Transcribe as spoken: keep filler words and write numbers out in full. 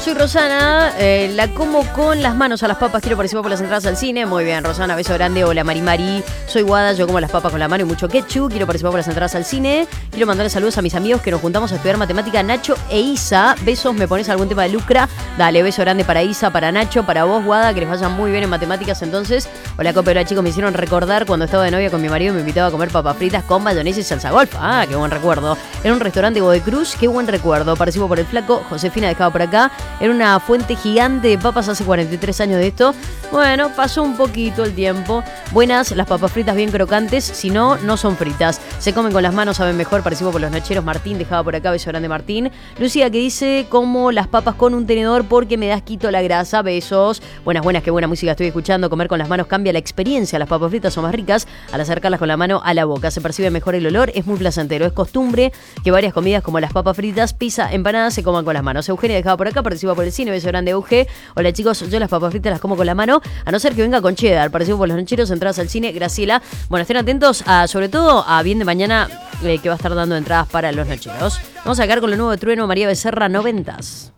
soy Rosana, eh, la como con las manos a las papas, quiero participar por las entradas al cine. Muy bien, Rosana, beso grande. Hola, Mari Mari, soy Guada, yo como las papas con la mano y mucho ketchup. Quiero participar por las entradas al cine. Quiero mandarle saludos a mis amigos que nos juntamos a estudiar matemática, Nacho e Isa. Besos, ¿me pones algún tema de Lucra? Dale, beso grande para Isa, para Nacho, para vos, Guada, que les vaya muy bien en matemáticas entonces. Hola, Cope, hola chicos, me hicieron recordar cuando estaba de novia con mi marido y me invitaba a comer papas fritas con mayonesa y salsa golf. Ah, qué buen recuerdo. En un restaurante Godoy Cruz, qué buen recuerdo. Participo por el flaco, Josefina dejaba por acá. Era una fuente gigante de papas hace cuarenta y tres años de esto. Bueno, pasó un poquito el tiempo. Buenas, las papas fritas bien crocantes. Si no, no son fritas. Se comen con las manos, saben mejor. Participo por los nocheros. Martín dejaba por acá, beso grande Martín. Lucía que dice, como las papas con un tenedor porque me das quito la grasa. Besos. Buenas, buenas, qué buena música estoy escuchando. Comer con las manos cambia la experiencia. Las papas fritas son más ricas al acercarlas con la mano a la boca. Se percibe mejor el olor. Es muy placentero. Es costumbre que varias comidas como las papas fritas, pizza, empanadas se coman con las manos. Eugenia dejaba por acá, participa por el cine, beso grande Euge. Hola chicos, yo las papas fritas las como con la mano, a no ser que venga con cheddar. Participo por los nocheros, entradas al cine, Graciela. Bueno, estén atentos a, sobre todo a Bien de Mañana, eh, que va a estar dando entradas para los nocheros. Vamos a sacar con lo nuevo de Trueno, María Becerra, noventas.